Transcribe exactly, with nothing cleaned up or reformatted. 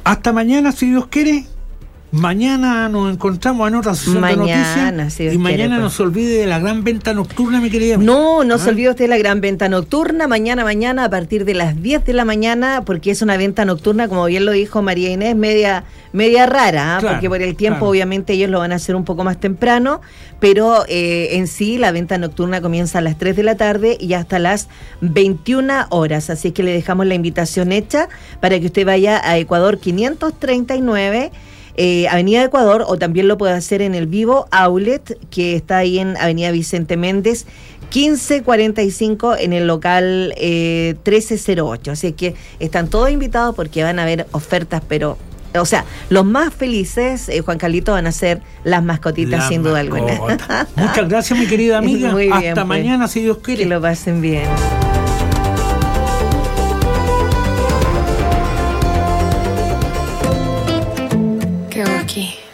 Hasta mañana, si Dios quiere. Mañana nos encontramos en otra sesión mañana, de noticias. Si Dios y mañana quiere, pues. no se olvide de la gran venta nocturna, mi querida. No, no ¿Ah? se olvide usted de la gran venta nocturna. Mañana, mañana, a partir de las diez de la mañana, porque es una venta nocturna, como bien lo dijo María Inés, media, media rara, ¿eh? Claro, porque por el tiempo, claro. obviamente, ellos lo van a hacer un poco más temprano, pero eh, en sí, la venta nocturna comienza a las tres de la tarde y hasta las veintiuna horas. Así que le dejamos la invitación hecha para que usted vaya a Ecuador quinientos treinta y nueve. Eh, Avenida Ecuador, o también lo puede hacer en el Vivo Outlet, que está ahí en Avenida Vicente Méndez, quince cuarenta y cinco, en el local eh, trece cero ocho. Así que están todos invitados porque van a haber ofertas, pero, o sea, los más felices, eh, Juan Carlito, van a ser las mascotitas, La sin duda mascota. alguna. Muchas gracias, mi querida amiga. Muy bien, Hasta pues. mañana, si Dios quiere. Que lo pasen bien. Qué aquí.